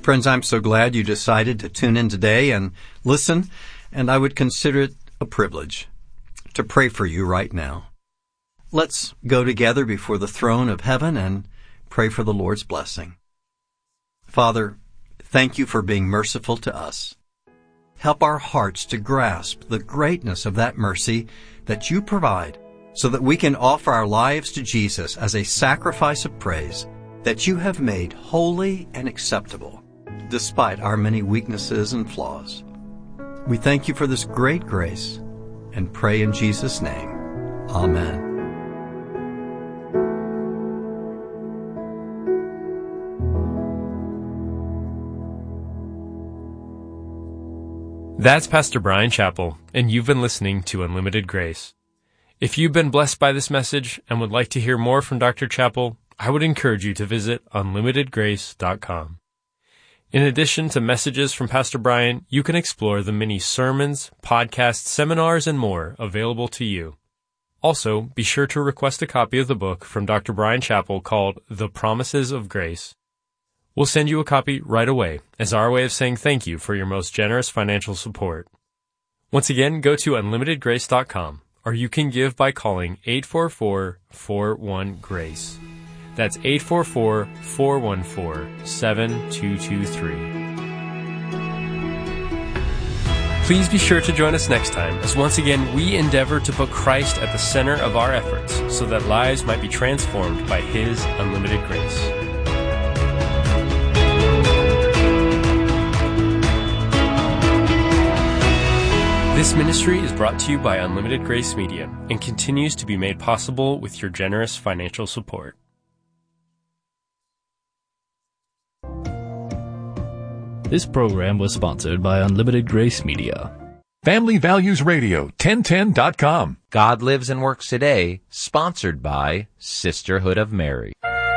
Friends, I'm so glad you decided to tune in today and listen, and I would consider it a privilege to pray for you right now. Let's go together before the throne of heaven and pray for the Lord's blessing. Father, thank you for being merciful to us. Help our hearts to grasp the greatness of that mercy that you provide so that we can offer our lives to Jesus as a sacrifice of praise that you have made holy and acceptable despite our many weaknesses and flaws. We thank you for this great grace and pray in Jesus' name. Amen. That's Pastor Brian Chappell, and you've been listening to Unlimited Grace. If you've been blessed by this message and would like to hear more from Dr. Chappell, I would encourage you to visit unlimitedgrace.com. In addition to messages from Pastor Brian, you can explore the many sermons, podcasts, seminars, and more available to you. Also, be sure to request a copy of the book from Dr. Brian Chappell called The Promises of Grace. We'll send you a copy right away as our way of saying thank you for your most generous financial support. Once again, go to unlimitedgrace.com, or you can give by calling 844-41-GRACE. That's 844-414-7223. Please be sure to join us next time as once again we endeavor to put Christ at the center of our efforts so that lives might be transformed by His unlimited grace. This ministry is brought to you by Unlimited Grace Media and continues to be made possible with your generous financial support. This program was sponsored by Unlimited Grace Media. Family Values Radio, 1010.com. God Lives and Works Today, sponsored by Sisterhood of Mary.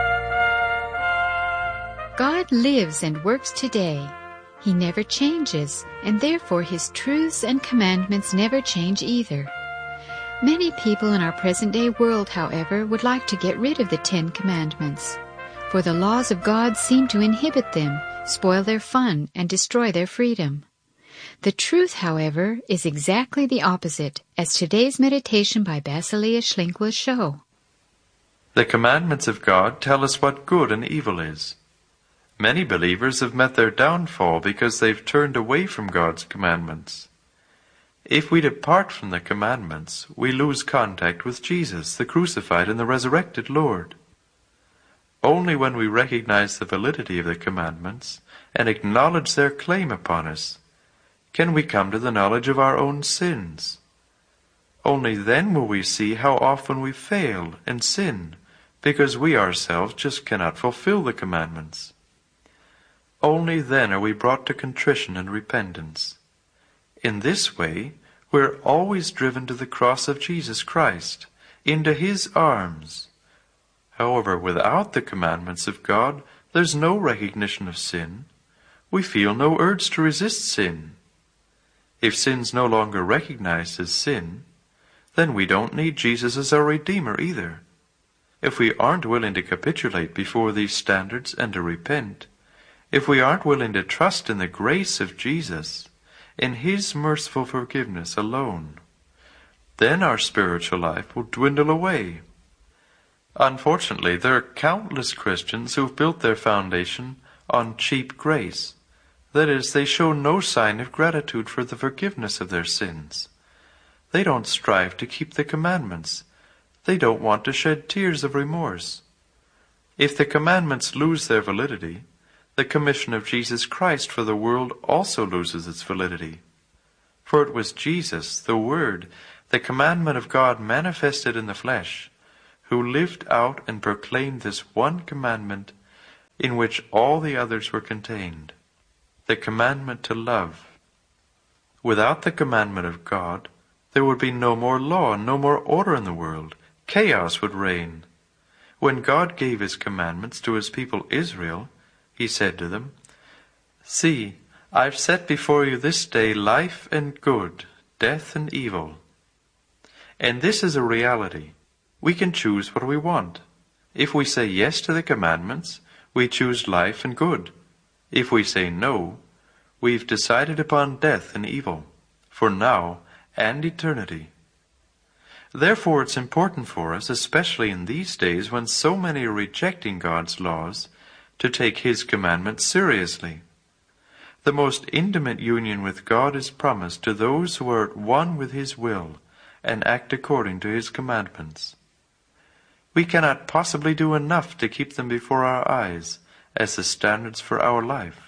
God lives and works today. He never changes, and therefore His truths and commandments never change either. Many people in our present-day world, however, would like to get rid of the 10 Commandments, for the laws of God seem to inhibit them, spoil their fun, and destroy their freedom. The truth, however, is exactly the opposite, as today's meditation by Basileia Schlink will show. The commandments of God tell us what good and evil is. Many believers have met their downfall because they've turned away from God's commandments. If we depart from the commandments, we lose contact with Jesus, the crucified and the resurrected Lord. Only when we recognize the validity of the commandments and acknowledge their claim upon us can we come to the knowledge of our own sins. Only then will we see how often we fail and sin, because we ourselves just cannot fulfill the commandments. Only then are we brought to contrition and repentance. In this way, we're always driven to the cross of Jesus Christ, into His arms. However, without the commandments of God, there's no recognition of sin. We feel no urge to resist sin. If sin's no longer recognized as sin, then we don't need Jesus as our Redeemer either. If we aren't willing to capitulate before these standards and to repent, if we aren't willing to trust in the grace of Jesus, in His merciful forgiveness alone, then our spiritual life will dwindle away. Unfortunately, there are countless Christians who've built their foundation on cheap grace. That is, they show no sign of gratitude for the forgiveness of their sins. They don't strive to keep the commandments. They don't want to shed tears of remorse. If the commandments lose their validity, the commission of Jesus Christ for the world also loses its validity. For it was Jesus, the Word, the commandment of God manifested in the flesh, who lived out and proclaimed this one commandment in which all the others were contained, the commandment to love. Without the commandment of God, there would be no more law, no more order in the world. Chaos would reign. When God gave His commandments to His people Israel, He said to them, "See, I've set before you this day life and good, death and evil." And this is a reality. We can choose what we want. If we say yes to the commandments, we choose life and good. If we say no, we've decided upon death and evil, for now and eternity. Therefore it's important for us, especially in these days when so many are rejecting God's laws, to take His commandments seriously. The most intimate union with God is promised to those who are at one with His will and act according to His commandments. We cannot possibly do enough to keep them before our eyes as the standards for our life.